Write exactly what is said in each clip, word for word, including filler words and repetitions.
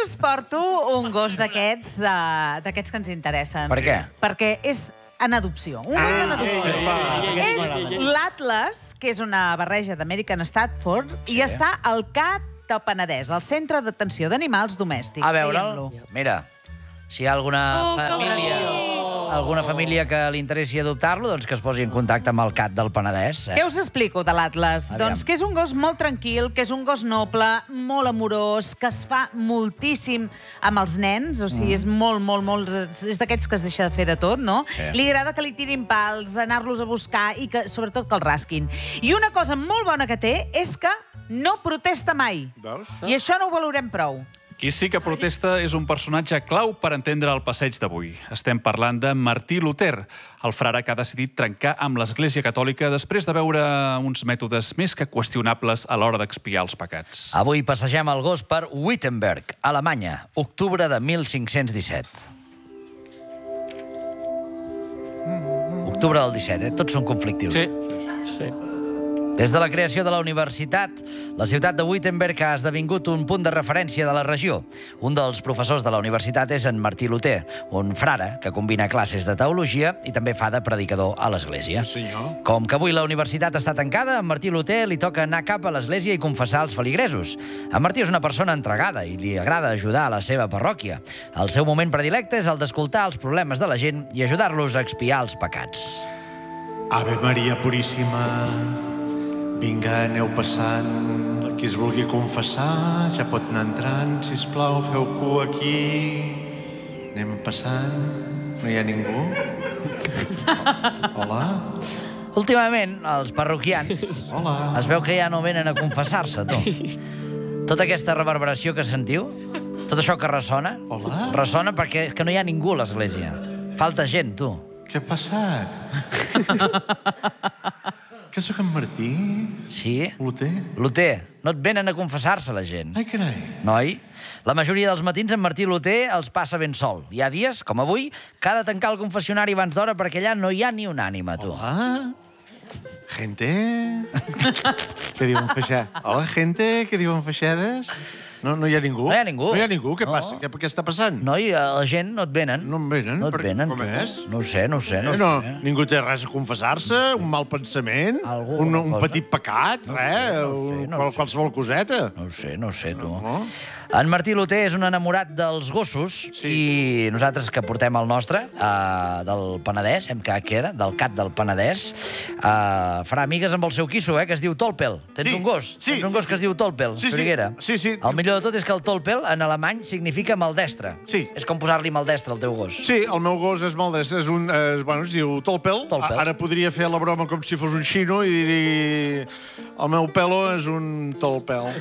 us porto un gos d'aquests d'aquests que ens interessen. Per què? Perquè és en adopció. Un gos en adopció. És l'Atlas, que és una barreja d'American Stafford, i està al C A T del Penedès, al Centre d'Atenció d'Animals Domèstics. A veure'l. Mira, si hi ha alguna família... alguna família que li interessi adoptar-lo, doncs que es posi en contacte amb el C A T del Penedès. Què us explico de l'Atlas? Doncs que és un gos molt tranquil, que és un gos noble, molt amorós, que es fa moltíssim amb els nens, o sigui, és molt, molt, molt... És d'aquests que es deixa de fer de tot, no? Li agrada que li tirin pals, anar-los a buscar i que, sobretot, que el rasquin. I una cosa molt bona que té és que no protesta mai. I això no ho valorem prou. Qui sí que protesta és un personatge clau per entendre el passeig d'avui. Estem parlant de Martí Luter, el frare que ha decidit trencar amb l'Església Catòlica després de veure uns mètodes més que qüestionables a l'hora d'expiar els pecats. Avui passegem el gos per Wittenberg, Alemanya, octubre de mil cinc-cents disset. Octubre del disset, eh? Tots són conflictius. Sí, sí. Des de la creació de la universitat, la ciutat de Wittenberg ha esdevingut un punt de referència de la regió. Un dels professors de la universitat és en Martí Luter, un frare que combina classes de teologia i també fa de predicador a l'església. Sí, senyor. Com que avui la universitat està tancada, a Martí Luter li toca anar cap a l'església i confessar els feligresos. En Martí és una persona entregada i li agrada ajudar a la seva parròquia. El seu moment predilecte és el d'escoltar els problemes de la gent i ajudar-los a expiar els pecats. Ave Maria Puríssima, vinga, aneu passant. Qui es vulgui confessar ja pot anar entrant. Sisplau, feu cua aquí. Anem passant. No hi ha ningú? Hola? Últimament, els parroquians Hola. es veu que ja no venen a confessar-se, tu. Tota aquesta reverberació que sentiu, tot això que ressona, Hola? ressona perquè és que no hi ha ningú a l'església. Falta gent, tu. Què ha passat? Que sóc en Martí? Sí? Luter? Luter, no et venen a confessar-se la gent. Ai, carai. Noi, la majoria dels matins en Martí Luter els passa ben sol. Hi ha dies, com avui, que ha de tancar el confessionari abans d'hora perquè allà no hi ha ni una ànima, tu. Hola? Gente? Què diuen feixades? Hola, gente? Què diuen feixades? No, no hi ha ningú? No hi ha ningú. No hi ha ningú? Què No. passa? Què, què està passant? Noi, la gent no et venen. No em venen? No et Per- venen, com tu. és? No ho sé, no ho sé, no ho Eh, no, sé. ningú té res a confessar-se? Un mal pensament? Algú, un, una un cosa? petit pecat? Res? no ho sé, no ho Qual, sé. qualsevol coseta? No ho sé, no ho sé, tu. No? En Martí Luter és un enamorat dels gossos i nosaltres que portem el nostre, uh, del Penedès, hem que que era, del C A T del Penedès, uh, farà amigues amb el seu quisso, eh, que es diu Tolpel. Tens Sí, un gos? sí, Tens un gos sí, que es diu Tolpel, Sí, sí, Soriguera? sí, sí. El millor de tot és que el Tolpel, en alemany, significa maldestre. Sí. És com posar-li maldestre al teu gos. Sí, el meu gos és maldres, és un, és, bueno, es diu Tolpel. Tolpel. Ara podria fer la broma com si fos un xino i dir... El meu pelo és un Tolpel.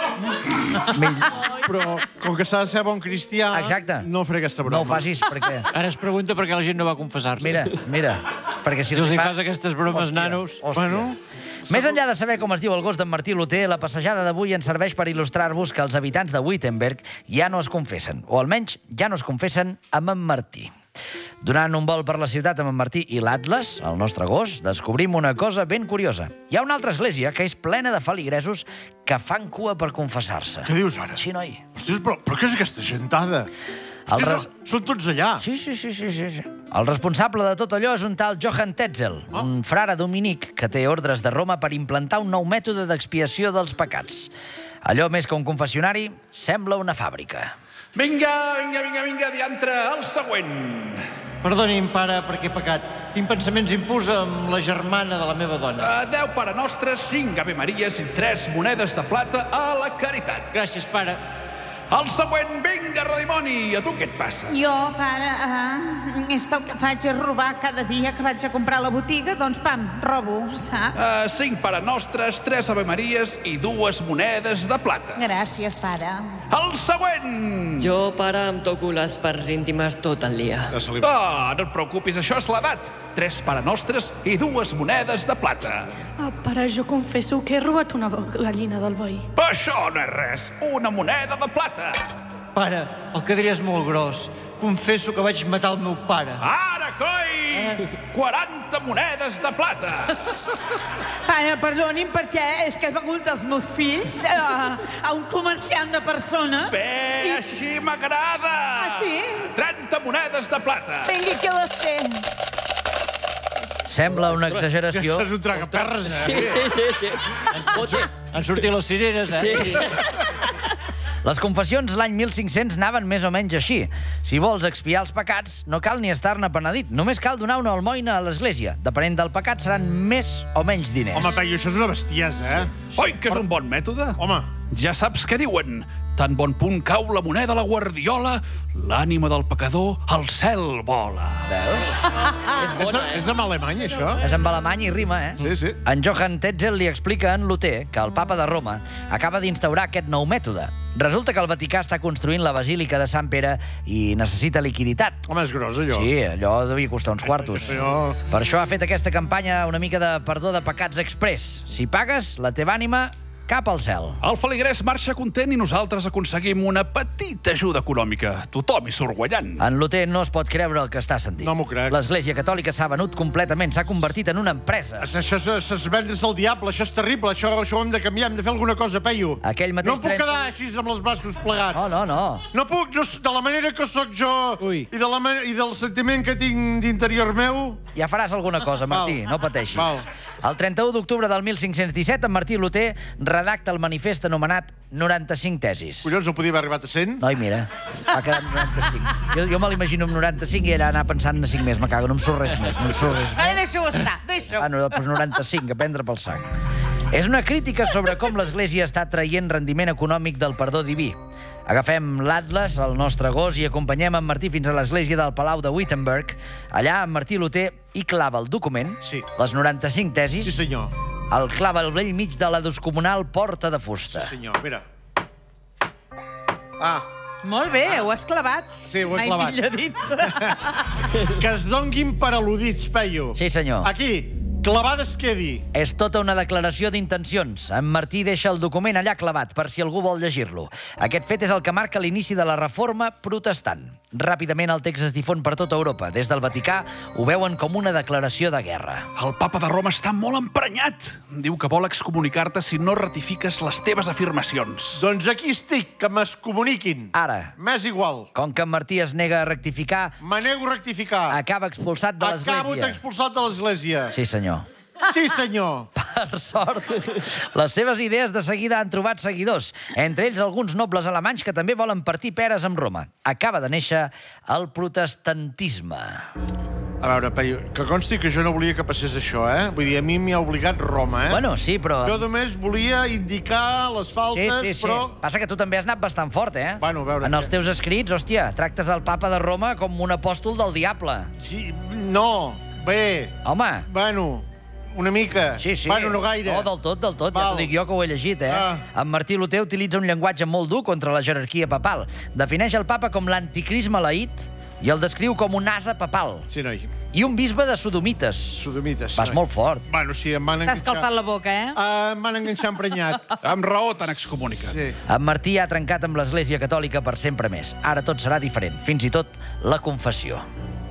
Però, com que s'ha de ser bon cristià, Exacte. no faré aquesta broma. No ho facis, perquè... Ara es pregunta per què la gent no va confessar-se. Mira, mira, perquè si Si els hi fa- fas aquestes bromes, Hòstia, nanos... hòstia. Bueno, Més enllà de saber com es diu el gos d'en Martí Luter, la passejada d'avui ens serveix per il·lustrar-vos que els habitants de Wittenberg ja no es confessen, o almenys ja no es confessen amb en Martí. Durant un vol per la ciutat amb en Martí i l'Atlas, el nostre gos, descobrim una cosa ben curiosa. Hi ha una altra església que és plena de feligresos que fan cua per confessar-se. què dius ara? Sí, noi? Ostres, però, però què és aquesta gentada? El Ostres, res- són, són tots allà. Sí, sí, sí, sí, sí, sí. El responsable de tot allò és un tal Johann Tetzel, un frare dominic que té ordres de Roma per implantar un nou mètode d'expiació dels pecats. Allò més que un confessionari sembla una fàbrica. Vinga, vinga, vinga, vinga, diantre, el següent. Perdoni'm, pare, perquè he pecat. Quin pensaments imposa amb la germana de la meva dona? Uh, deu Pare Nostres, cinc Ave Maries i tres monedes de plata a la caritat. Gràcies, pare. El següent, vinga, Redimoni, a tu què et passa? Jo, pare, uh, és que el que faig és robar cada dia que vaig a comprar a la botiga, doncs, pam, robo, saps? Uh, cinc Pare Nostres, tres Ave Maries i dues monedes de plata. Gràcies, pare. El següent! Jo, pare, em toco les parts íntimes tot el dia. Ah, no et preocupis, això és l'edat. Tres Pare Nostres i dues monedes de plata. Ah, pare, jo confesso que he robat una gallina del veí. Això no és res, una moneda de plata. Pare, el cadire és molt gros. Confesso que vaig matar el meu pare. Ara, coi! quaranta monedes de plata. Pare, perdonin, perquè és que he begut els meus fills a, a un comerciant de persones. Bé, així m'agrada. Ah, sí? trenta monedes de plata. Vingui, que les té. Sembla una exageració. Això és un tragaperres, eh? Sí, sí, sí, sí. Han sortit les cireres, eh? Sí. Les confessions l'any mil cinc-cents anaven més o menys així. Si vols expiar els pecats, no cal ni estar-ne penedit. Només cal donar una almoina a l'església. Depenent del pecat, seran més o menys diners. Home, Peyu, això és una bestiesa, eh? Oi, que és un bon mètode? Home. Ja saps què diuen. Tan bon punt cau la moneda a la guardiola, l'ànima del pecador al cel vola. Veus? És És, bona, eh? és en alemany, això? És en alemany i rima, eh? Sí, sí. En Johann Tetzel li explica a en Luter que el papa de Roma acaba d'instaurar aquest nou mètode. Resulta que el Vaticà està construint la Basílica de Sant Pere i necessita liquiditat. Home, és gros, allò. Sí, allò devia costar uns quartos. Allò- Per això ha fet aquesta campanya una mica de perdó de pecats express. Si pagues, la teva ànima cap al cel. El feligrès marxa content i nosaltres aconseguim una petita ajuda econòmica. Tothom hi surt guanyant. En Luter no es pot creure el que està sentint. No m'ho crec. L'Església Catòlica s'ha venut completament, s'ha convertit en una empresa. Això és vendre's del diable, això és terrible, això, això ho hem de canviar, hem de fer alguna cosa, Peyu. Aquell mateix No puc trenta quedar així amb els braços plegats. No, no, no. No puc, jo, de la manera que sóc jo Ui. i, de la, ma- i del sentiment que tinc d'interior meu... Ja faràs alguna cosa, Martí, Val. no pateixis. Val. El trenta-u d'octubre del mil cinc-cents disset, en Martí Luter redacta el manifest anomenat noranta-cinc tesis. Collons, ho podia haver arribat a cent? Noi, mira, ha quedat noranta-cinc. Jo, jo me l'imagino amb noranta-cinc i ella anar pensant en cinc més. Me cago, no em surt res més, no em surt res més. Ara deixa-ho estar, deixa-ho. Ah, no, doncs noranta-cinc, a prendre pel sac. És una crítica sobre com l'Església està traient rendiment econòmic del perdó diví. Agafem l'Atlas, el nostre gos, i acompanyem en Martí fins a l'església del Palau de Wittenberg. Allà, en Martí Luter hi clava el document, Sí. les noranta-cinc tesis, Sí, senyor. el clava al vell mig de la descomunal porta de fusta. Sí, senyor, mira. Ah, Molt bé, ho has clavat. Sí, ho he Mai clavat. millor dit. que es donguin per al·ludits, Peyu. Sí, senyor. Aquí, clavades quedi. És tota una declaració d'intencions. En Martí deixa el document allà clavat, per si algú vol llegir-lo. Aquest fet és el que marca l'inici de la reforma protestant. Ràpidament el text es difon per tota Europa. Des del Vaticà ho veuen com una declaració de guerra. El papa de Roma està molt emprenyat. Diu que vol excomunicar-te si no ratifiques les teves afirmacions. Doncs aquí estic, que m'excomuniquin. Ara, M'és igual. com que en Martí es nega a rectificar, Me nego a rectificar. acaba expulsat de Acabo l'església. expulsat de l'església. Sí, senyor. Sí, senyor. Per sort, les seves idees de seguida han trobat seguidors, entre ells alguns nobles alemanys que també volen partir peres amb Roma. Acaba de néixer el protestantisme. A veure, Peyu, que consti que jo no volia que passés això, eh? Vull dir, a mi m'hi ha obligat Roma, eh? Bueno, sí, però... Jo només volia indicar les Sí, faltes, sí, sí. però... Passa que tu també has anat bastant fort, eh? Bueno, a veure, En els què? teus escrits, hòstia, tractes el papa de Roma com un apòstol del diable. Sí, no, bé, Home, bueno, una mica. sí, sí. Bueno, no gaire. No, del tot, del tot. Ja Val. t'ho dic jo que ho he llegit, eh? Ah. En Martí Luter utilitza un llenguatge molt dur contra la jerarquia papal. Defineix el papa com l'anticrist maleït i el descriu com un ase papal. Sí, noi, I un bisbe de sodomites. sodomites. Vas noi. molt fort. Bueno, sí, em van T'has enganxar... calfat la boca, eh? Ah, em van enganxar emprenyat. Amb raó t'han excomunicat. Sí. En Martí ha trencat amb l'Església Catòlica per sempre més. Ara tot serà diferent, fins i tot la confessió.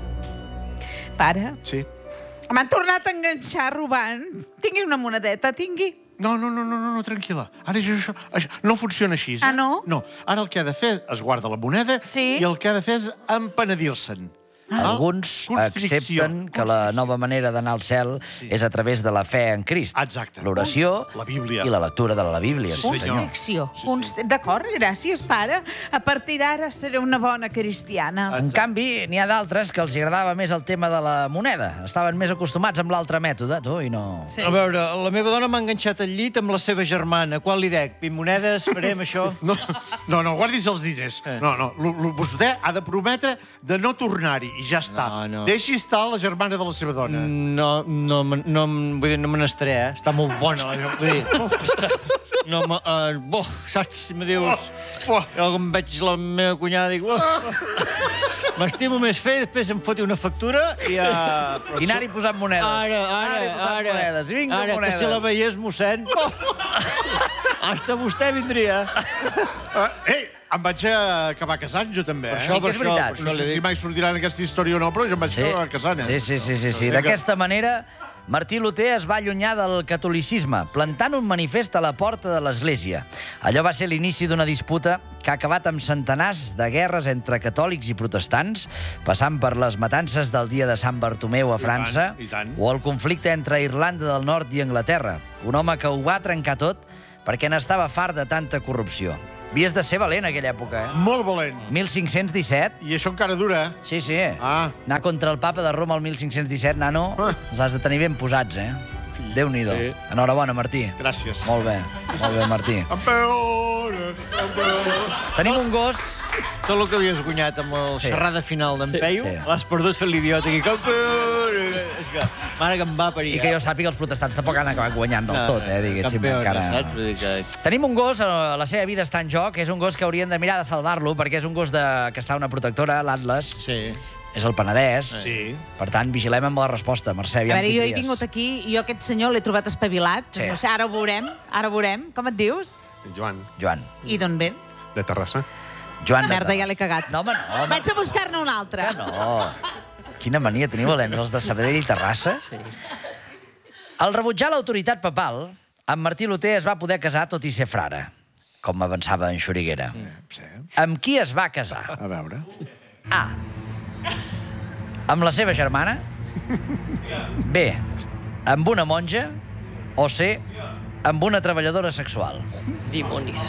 Pare, Sí. m'han tornat a enganxar robant. Tingui una monedeta, tingui. No, no, no, no, no, no tranquil·la. Ara això, això, això no funciona així. Eh? Ah, no? No, ara el que ha de fer és guardar la moneda Sí. i el que ha de fer és empenedir-se'n. Alguns Constricció. accepten que la nova manera d'anar al cel és a través de la fe en Crist. Exacte. L'oració La Bíblia. i la lectura de la Bíblia. Sí, Sí, senyor. Constricció. Const... D'acord, gràcies, pare. A partir d'ara seré una bona cristiana. En canvi, n'hi ha d'altres que els agradava més el tema de la moneda. Estaven més acostumats amb l'altre mètode, tu, i no... Sí. A veure, la meva dona m'ha enganxat al llit amb la seva germana. Qual li dec? vint monedes, farem això? No, no, no, guardis els diners. No, no, lo- lo- vostè ha de prometre de no tornar-hi i ja està. No, no. Deixi estar la germana de la seva dona. No, no, me- no, vull dir, no me n'estaré, eh? Està molt bona, la vull dir... Ostres, no, me, uh, boh, saps si me dius... Oh. Jo com veig la meva cunyada dic... Oh, m'estimo més fer, després em foti una factura i ja... I anar-hi posant monedes. Ara, ara, Anar-hi posant ara, monedes. Vinga, ara, monedes. que si la veiés, mossèn... Oh! Hasta vostè vindria. Uh, ei, Em vaig acabar casant, jo també, eh? Sí que és veritat. No sé si mai sortirà en aquesta història o no, però jo em vaig Sí, acabar casant, eh? sí, sí, sí, sí. D'aquesta manera, Martí Luter es va allunyar del catolicisme, plantant un manifest a la porta de l'església. Allò va ser l'inici d'una disputa que ha acabat amb centenars de guerres entre catòlics i protestants, passant per les matances del dia de Sant Bartomeu a França, I tant, i tant. o el conflicte entre Irlanda del Nord i Anglaterra. Un home que ho va trencar tot perquè n'estava fart de tanta corrupció. Havies de ser valent en aquella època, eh? Molt valent. mil cinc-cents disset. I això encara dura. Sí, sí. Ah. Anar contra el papa de Roma el mil cinc-cents disset, nano, Ah. els has de tenir ben posats, eh? Déu-n'hi-do. Sí. Enhorabona, Martí. Gràcies. Molt bé, molt bé, Martí. Campeón! Campeón! Tenim un gos... Tot el que havies guanyat amb la Sí. xerrada final d'en Peyu, Sí. l'has perdut fent l'idiota aquí. Campeón! És que, mare que em va parir. I que jo sàpiga, els protestants tampoc han acabat guanyant del tot, eh, diguéssim. Campeón, encara... saps? Vull dir que... Tenim un gos, eh, la seva vida està en joc, és un gos que haurien de mirar de salvar-lo, perquè és un gos de... que està a una protectora, l'Atlas, Sí. és el Penedès. Sí. Per tant, vigilem amb la resposta, Mercè. A aviam veure, qui jo he tries. vingut aquí i jo aquest senyor l'he trobat espavilat. Sí. No sé, ara ho veurem, ara ho veurem. Com et dius? Joan, Joan. I d'on vens? de Terrassa. Joan de Merda, ja l'he cagat. No, home, no. Home. Vaig a buscar-ne un altre. No. Quina mania teniu, Valens, els de Sabadell i Terrassa? Sí. Al rebutjar l'autoritat papal, en Martí Luter es va poder casar tot i ser frare, com avançava en Xuriguera. Sí. Amb qui es va casar? A veure. A. Amb la seva germana. B. Amb una monja. O C. Amb una treballadora sexual. Dimonis.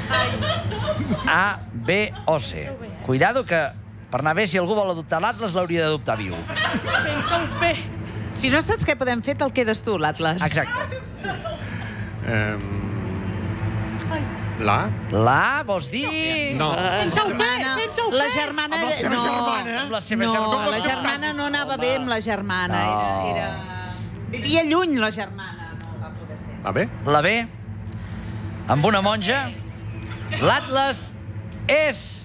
A, B o C. Cuidado que, per anar bé, si algú vol adoptar l'Atlas, l'hauria d'adoptar viu. Pensa-ho bé. Si no saps què podem fer, te'l quedes tu, l'Atlas. Exacte. Eh, la? La, vols dir? No. Pensa-ho bé, Germana, pensa-ho bé. la germana... Amb la seva no, germana? Amb la seva no, germana. la germana no anava bé amb la germana. No. Era, era... Vivia lluny, la germana. No va poder ser. La B? La B, amb una monja. L'Atlas és